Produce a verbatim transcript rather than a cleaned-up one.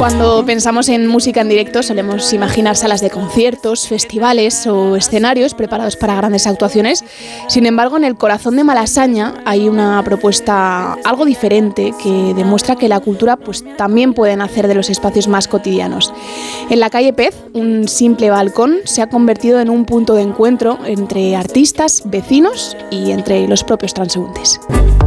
Cuando pensamos en música en directo solemos imaginar salas de conciertos, festivales o escenarios preparados para grandes actuaciones. Sin embargo, en el corazón de Malasaña hay una propuesta algo diferente que demuestra que la cultura pues, también puede nacer de los espacios más cotidianos. En la calle Pez, un simple balcón se ha convertido en un punto de encuentro entre artistas, vecinos y entre los propios transeúntes.